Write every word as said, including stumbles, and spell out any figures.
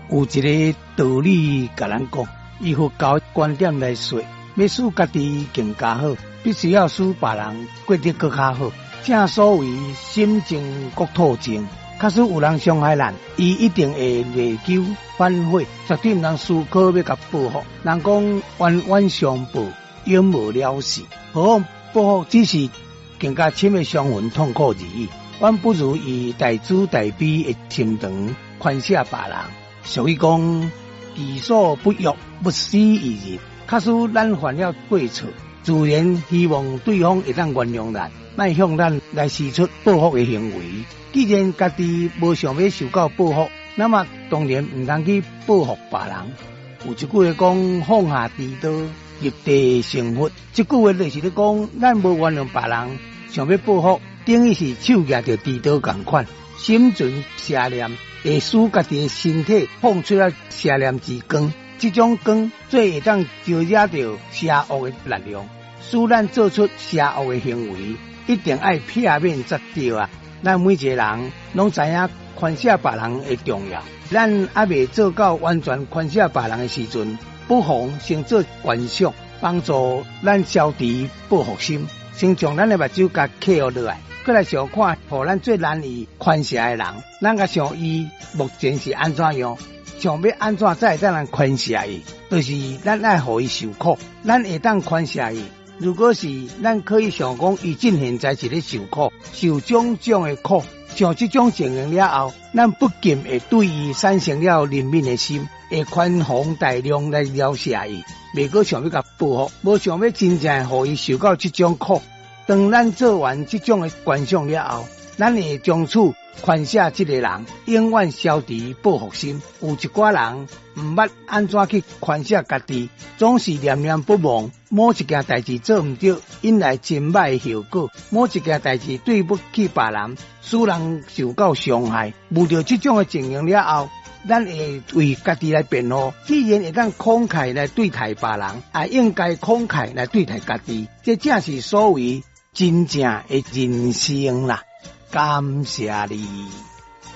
有一个道理甲咱讲，以佛教观点来说，要使家己更加好，必须要使别人过得更加好。正所谓心静国土静，假使有人伤害咱，伊一定会内疚反悔，绝对毋通思考要甲报复。人讲冤冤相报，永无了时。何况报复只是更加深的伤痕痛苦而已。阮不如以大慈大悲的心肠宽赦别人。所以讲，己所不欲，勿施于人。假使咱犯了过错，自然希望对方会当原谅咱，莫向咱来施出报复的行为。既然家己无想要受到报复，那么当然毋通去报复别人。有一句话讲，放下屠刀，立地成佛。这句话就是咧讲，咱无原谅别人，想要报复，等于是手举着屠刀同款，心存邪念。会使家己的身体放出了邪念之光，这种光最会当招惹到邪恶的力量，使咱做出邪恶的行为，一定要片面则对啊！咱每一个人拢知影宽赦别人的重要，咱还未做到完全宽赦别人的时阵，不妨先做观想，帮助咱消除报复心，先将咱的目睭甲刻落来。过来想看，互咱最难以宽赦的人，咱甲想伊目前是安怎样，想要安怎才会当咱宽赦伊，就是咱爱互伊受苦，咱会当宽赦伊。如果是咱可以想讲，伊正现在是咧受苦，受种种的苦，像这种情形了后，咱不禁会对伊产生了怜悯的心，会宽宏大量来了赦伊，袂阁想要甲报复，无想要真正互伊受到这种苦。当咱做完这种的观想了后，咱会从此宽赦这个人，永远消除报复心。有一寡人毋捌安怎去宽赦家己，总是念念不忘，某一件代志做毋对，引来真歹的效果；某一件代志对不起别人，使人受到伤害。遇到这种的情形了后，咱会为家己来辩护，既然会当慷慨来对待别人，也应该慷慨来对待家己。这正是所谓真正的人生啦！感谢你。